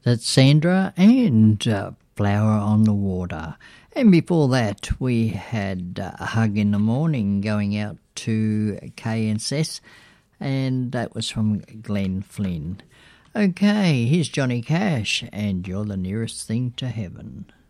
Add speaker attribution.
Speaker 1: That's Sandra and Flower on the Water. And before that, we had A Hug in the Morning going out to Kay and Sess, and that was from Glenn Flynn. Okay, here's Johnny Cash, and You're the Nearest Thing to Heaven.